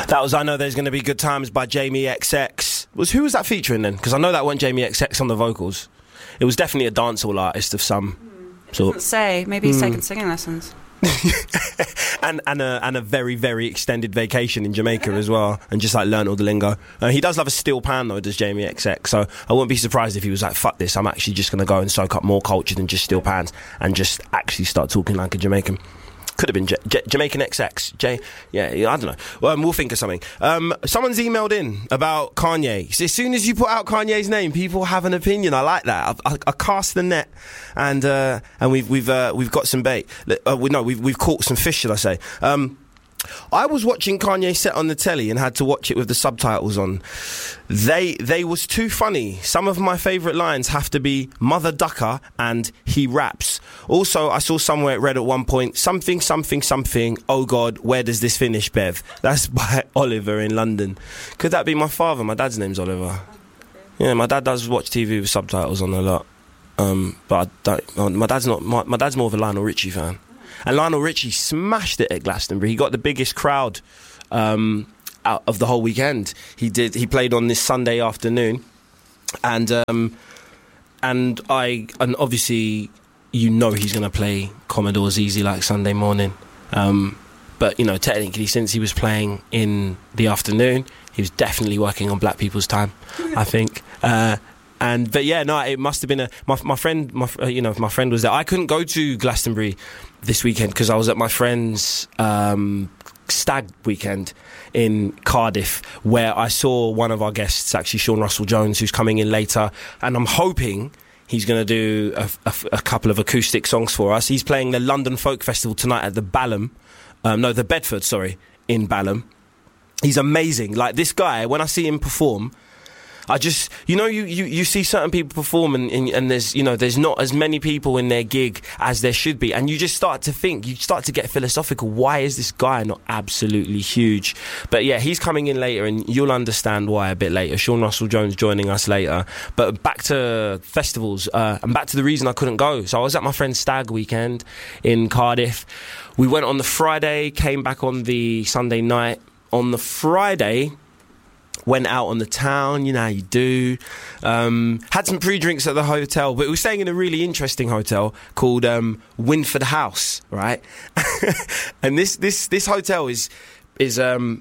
That was I Know There's Gonna Be Good Times by Jamie XX. Who was that featuring then? Because I know that wasn't Jamie XX on the vocals. It was definitely a dancehall artist of some sort. Doesn't say. Maybe he's taken singing lessons. and a very, very extended vacation in Jamaica as well, and just like learn all the lingo. He does love a steel pan though, does Jamie XX, so I wouldn't be surprised if he was like, fuck this, I'm actually just going to go and soak up more culture than just steel pans and just actually start talking like a Jamaican. Could have been Jamaican XX. I don't know. We'll think of something. Someone's emailed in about Kanye. So as soon as you put out Kanye's name, people have an opinion. I like that. I cast the net, and we've got some bait. We've caught some fish, should I say? I was watching Kanye set on the telly and had to watch it with the subtitles on. They was too funny. Some of my favourite lines have to be Mother Ducker and he raps. Also, I saw somewhere it read at one point, something, oh God, where does this finish, Bev? That's by Oliver in London. Could that be my father? My dad's name's Oliver. Yeah, my dad does watch TV with subtitles on a lot. But I don't, my dad's more of a Lionel Richie fan. And Lionel Richie smashed it at Glastonbury. He got the biggest crowd out of the whole weekend. He played on this Sunday afternoon, and obviously he's going to play Commodore's Easy Like Sunday Morning. But technically, since he was playing in the afternoon, he was definitely working on black people's time, I think. It must have been my friend was there. I couldn't go to Glastonbury this weekend because I was at my friend's stag weekend in Cardiff, where I saw one of our guests, actually Sean Russell Jones, who's coming in later, and I'm hoping he's going to do a couple of acoustic songs for us. He's playing the London Folk Festival tonight at the the Bedford, in Balham. He's amazing. Like, this guy, when I see him perform, I just, you see certain people perform and there's not as many people in their gig as there should be. And you just start to think, you start to get philosophical. Why is this guy not absolutely huge? But yeah, he's coming in later and you'll understand why a bit later. Sean Russell Jones joining us later. But back to festivals and back to the reason I couldn't go. So I was at my friend's stag weekend in Cardiff. We went on the Friday, came back on the Sunday night. On the Friday, went out on the town, how you do. Had some pre-drinks at the hotel, but we were staying in a really interesting hotel called Winford House, right? And this hotel is it's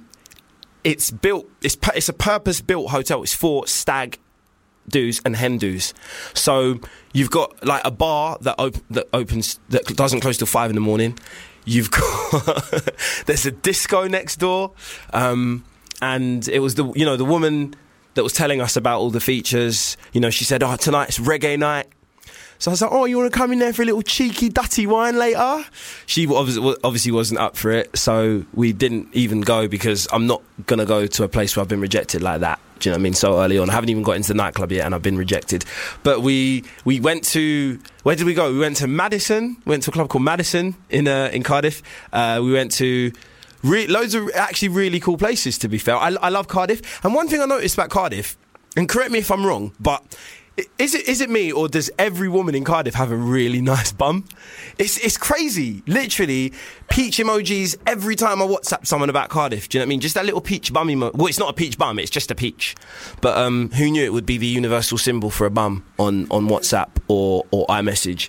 a purpose-built hotel. It's for stag do's and hen do's. So you've got like a bar that doesn't close till 5 a.m. You've got there's a disco next door. And it was the woman that was telling us about all the features. She said, tonight's reggae night. So I was like, you want to come in there for a little cheeky, dutty wine later? She obviously wasn't up for it, so we didn't even go, because I'm not going to go to a place where I've been rejected like that. Do you know what I mean? So early on. I haven't even got into the nightclub yet and I've been rejected. But we went to... Where did we go? We went to Madison. We went to a club called Madison in Cardiff. We went to... loads of actually really cool places, to be fair. I love Cardiff. And one thing I noticed about Cardiff, and correct me if I'm wrong, but is it me, or does every woman in Cardiff have a really nice bum? It's crazy. Literally, peach emojis every time I WhatsApp someone about Cardiff. Do you know what I mean? Just that little peach bum emoji. Well, it's not a peach bum, it's just a peach. But who knew it would be the universal symbol for a bum on WhatsApp or iMessage?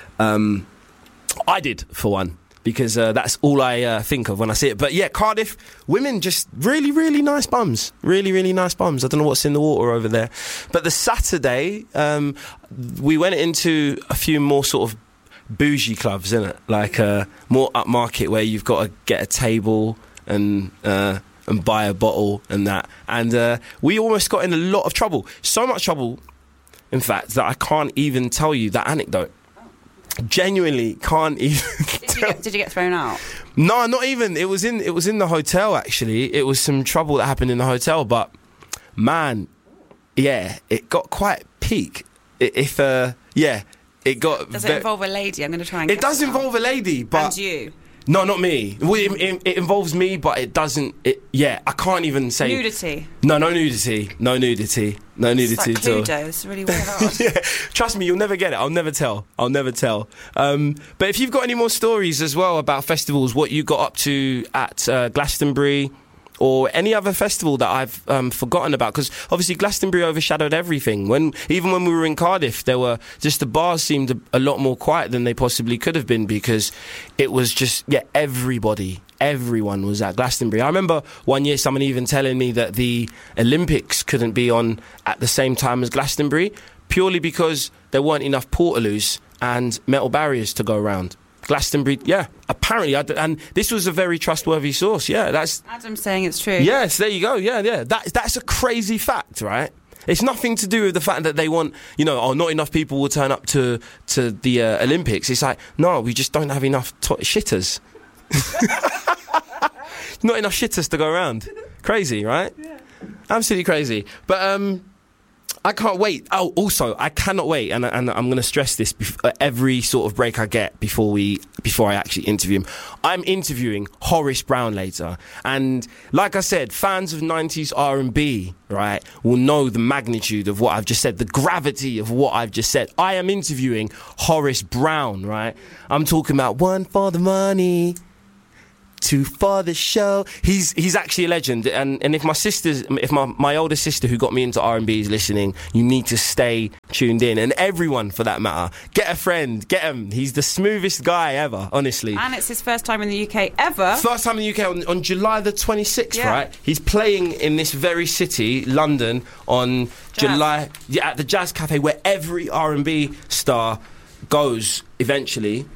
I did, for one. Because that's all I think of when I see it. But yeah, Cardiff, women just really, really nice bums. Really, really nice bums. I don't know what's in the water over there. But the Saturday, we went into a few more sort of bougie clubs, innit? Like more upmarket, where you've got to get a table and buy a bottle and that. And we almost got in a lot of trouble. So much trouble, in fact, that I can't even tell you that anecdote. Genuinely can't even Did you get thrown out? No, not even. It was in the hotel, actually. It was some trouble that happened in the hotel, but man, yeah, it got quite peak. It got... Does it involve a lady? I'm going to try and... It does involve a lady, but... And you? No, not me. It involves me, but it doesn't... I can't even say... Nudity? No nudity. No nudity. No nudity at all. It's really weird. Yeah, trust me, you'll never get it. I'll never tell. But if you've got any more stories as well about festivals, what you got up to at Glastonbury, or any other festival that I've forgotten about, because obviously Glastonbury overshadowed everything. Even when we were in Cardiff, there were just the bars seemed a lot more quiet than they possibly could have been, because it was just everyone was at Glastonbury. I remember one year someone even telling me that the Olympics couldn't be on at the same time as Glastonbury, purely because there weren't enough portaloos and metal barriers to go around. Glastonbury, yeah, apparently, and this was a very trustworthy source. Yeah, that's Adam's saying it's true. Yes, there you go. Yeah. That's a crazy fact, right? It's nothing to do with the fact that they want, not enough people will turn up to the Olympics. It's like, no, we just don't have enough shitters. Not enough shitters to go around. Crazy, right? Yeah. Absolutely crazy. But I can't wait. Oh, also, I cannot wait, and I'm going to stress this every sort of break I get before I actually interview him. I'm interviewing Horace Brown later, and like I said, fans of 90s R&B, right, will know the magnitude of what I've just said, the gravity of what I've just said. I am interviewing Horace Brown, right? I'm talking about one for the money, two for the show. He's actually a legend, and if my older sister who got me into R&B is listening, you need to stay tuned in, and everyone for that matter, get a friend, get him. He's the smoothest guy ever, honestly. And it's his first time in the UK ever. First time in the UK on July the 26th, yeah. Right? He's playing in this very city, London, on July, at the Jazz Cafe, where every R&B star goes eventually.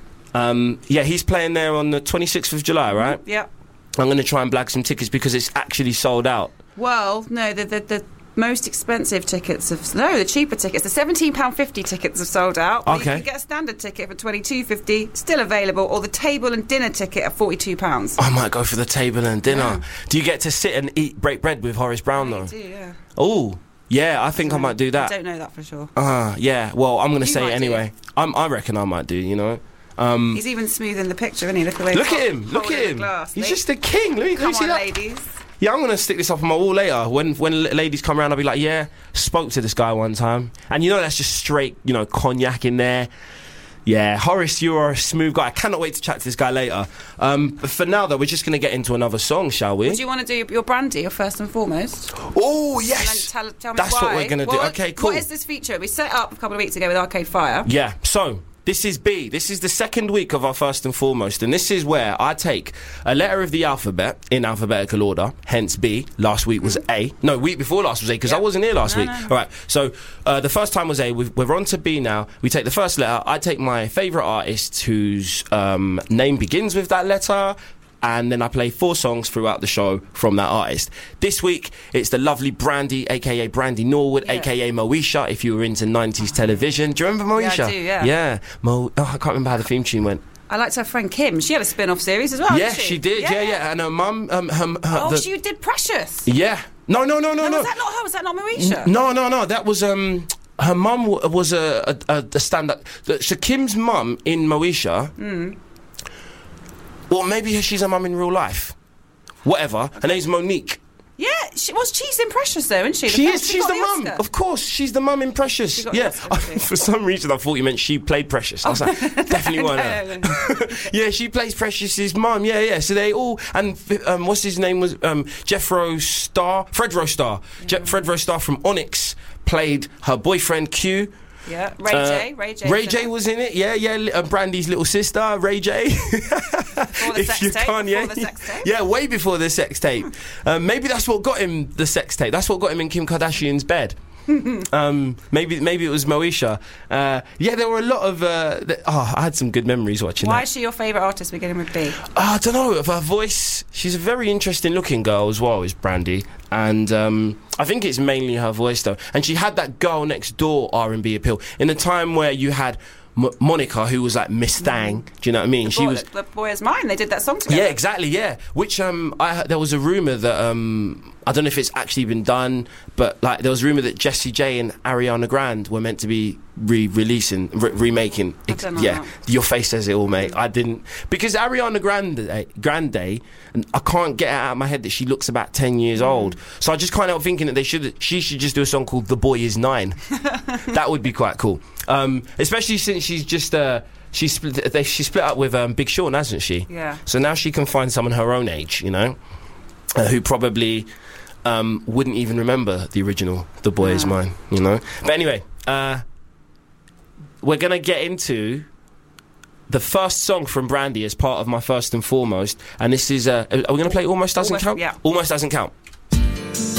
He's playing there on the 26th of July, right? Yep. I'm going to try and blag some tickets because it's actually sold out. Well, no, the most expensive tickets the cheaper tickets, the £17.50 tickets have sold out. Okay. You can get a standard ticket for £22.50, still available, or the table and dinner ticket at £42. I might go for the table and dinner. Yeah. Do you get to sit and break bread with Horace Brown, though? I do, yeah. Oh, yeah, I think I might do that. I don't know that for sure. Yeah, well, I'm going to say it anyway. I reckon I might do, He's even smooth in the picture, isn't he? Look at him. He's just a king. Let me Come see on, that. ladies. Yeah, I'm going to stick this up on my wall later. When ladies come around, I'll be like, yeah, spoke to this guy one time. And that's just straight, cognac in there. Yeah, Horace, you are a smooth guy. I cannot wait to chat to this guy later. But for now, though, we're just going to get into another song, shall we? Would you want to do your brandy, your first and foremost? Oh, yes. And then tell me That's why. what we're going to do. Okay, cool. What is this feature? We set up a couple of weeks ago with Arcade Fire. Yeah, so this is B. This is the second week of our first and foremost, and this is where I take a letter of the alphabet in alphabetical order, hence B. Last week was A. No, week before last was A, because I wasn't here last week. No. All right, so the first time was A. We're on to B now. We take the first letter. I take my favourite artist whose name begins with that letter, and then I play 4 songs throughout the show from that artist. This week, it's the lovely Brandy, a.k.a. Brandy Norwood, a.k.a. Moesha, if you were into 90s television. Do you remember Moesha? Yeah, I do, yeah. Yeah. I can't remember how the theme tune went. I liked her friend Kim. She had a spin-off series as well, Yeah, didn't she did, yeah. And her mum... she did Precious. Yeah. No. Was that not her? Was that not Moesha? No. That was... her mum was a stand-up... So Kim's mum in Moesha... Well, maybe she's a mum in real life. Whatever. Okay. Her name's Monique. Yeah, she's in Precious, though, isn't she? She's the mum. Of course, she's the mum in Precious. Yeah. For some reason, I thought you meant she played Precious. I was like, definitely wasn't her. Yeah, she plays Precious's mum. Yeah. So they all... And what's his name was... Fred Rostar. Yeah. Fred Rostar from Onyx played her boyfriend, Q. Yeah, Ray J was in it. Yeah. Brandy's little sister, Ray J. Before the sex tape. Yeah, way before the sex tape. Maybe that's what got him the sex tape. That's what got him in Kim Kardashian's bed. Maybe it was Moesha. There were a lot of... I had some good memories watching that. Why is she your favourite artist beginning with B? I don't know. Of her voice, she's a very interesting looking girl as well, is Brandy. And I think it's mainly her voice, though. And she had that girl next door R&B appeal. In a time where you had... Monica, who was like Miss Thang, do you know what I mean? The Boy Is Mine. They did that song together. Yeah, exactly. Yeah, which there was a rumor that I don't know if it's actually been done, but like there was a rumor that Jessie J and Ariana Grande were meant to be remaking. I don't know that. Your face says it all, mate. I didn't, because Ariana Grande, and I can't get it out of my head that she looks about 10 years old. So I just kind of thinking that she should just do a song called The Boy Is 9. That would be quite cool. Especially since she's just she split up with Big Sean, hasn't she? Yeah. So now she can find someone her own age, who probably wouldn't even remember the original The Boy Is Mine, you know. But anyway, we're going to get into the first song from Brandy as part of my First and Foremost, and this is, are we going to play Almost Doesn't Count? Yeah. Almost Doesn't Count.